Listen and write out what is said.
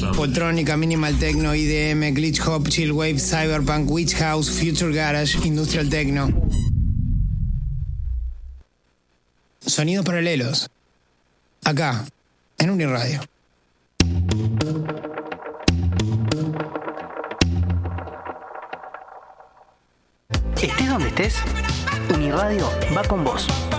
Poltrónica, Minimal Techno, IDM, Glitch Hop, Chill Wave, Cyberpunk, Witch House, Future Garage, Industrial Techno. Sonidos paralelos. Acá, en Uniradio. Estés donde estés, Uniradio va con vos.